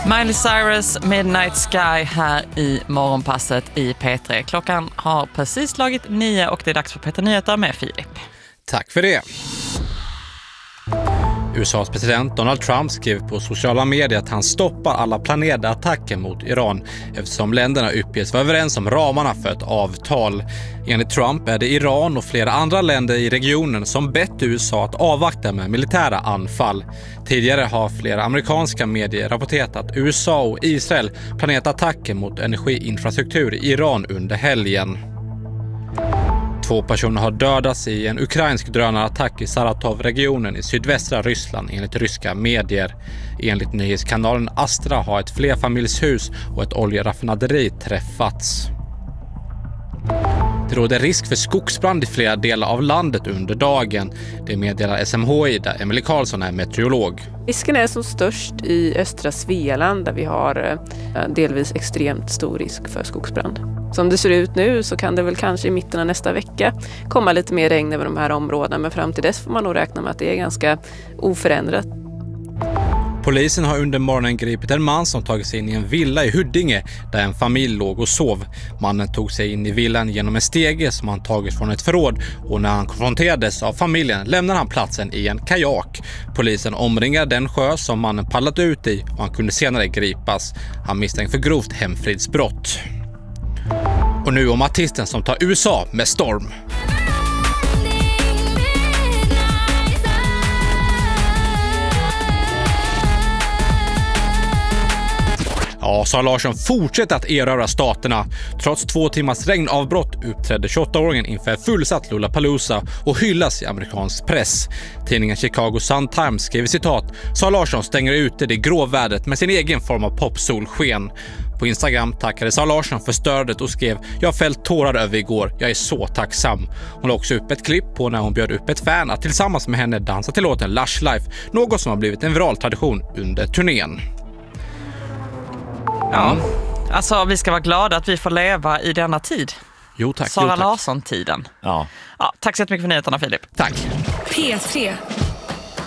Miley Cyrus, Midnight Sky här i morgonpasset i P3. Klockan har precis slagit 9 och det är dags för P3 Nyheter med Filip. Tack för det. USAs president Donald Trump skrev på sociala medier att han stoppar alla planerade attacker mot Iran eftersom länderna uppges vara överens om ramarna för ett avtal. Enligt Trump är det Iran och flera andra länder i regionen som bett USA att avvakta med militära anfall. Tidigare har flera amerikanska medier rapporterat att USA och Israel planerat attacker mot energiinfrastruktur i Iran under helgen. 2 personer har dödats i en ukrainsk drönarattack i Saratov-regionen i sydvästra Ryssland enligt ryska medier. Enligt nyhetskanalen Astra har ett flerfamiljshus och ett oljeraffinaderi träffats. Det råder risk för skogsbrand i flera delar av landet under dagen. Det meddelar SMHI där Emily Karlsson är meteorolog. Risken är som störst i östra Svealand där vi har delvis extremt stor risk för skogsbrand. Som det ser ut nu så kan det väl kanske i mitten av nästa vecka komma lite mer regn över de här områdena, men fram till dess får man nog räkna med att det är ganska oförändrat. Polisen har under morgonen gripit en man som tagit sig in i en villa i Huddinge där en familj låg och sov. Mannen tog sig in i villan genom en stege som han tagit från ett förråd och när han konfronterades av familjen lämnade han platsen i en kajak. Polisen omringade den sjö som mannen paddlat ut i och han kunde senare gripas. Han misstänks för grovt hemfridsbrott. Och nu om artisten som tar USA med storm. Ja, Sara Larsson fortsätter att erövra staterna. Trots 2 timmars regnavbrott uppträdde 28-åringen inför fullsatt Lollapalooza och hyllas i amerikansk press. Tidningen Chicago Sun-Times skrev citat: Sara Larsson stänger ute det grå vädret med sin egen form av popsolsken. På Instagram tackade Sara Larsson för stödet och skrev: jag har fällt tårar över igår, jag är så tacksam. Hon la också upp ett klipp på när hon bjöd upp ett fan att tillsammans med henne dansa till låten Lush Life, något som har blivit en viral tradition under turnén. Ja, alltså vi ska vara glada att vi får leva i denna tid. Jo tack. Sara Larsson-tiden. Ja. Tack så jättemycket för nyheterna, Filip. Tack. P3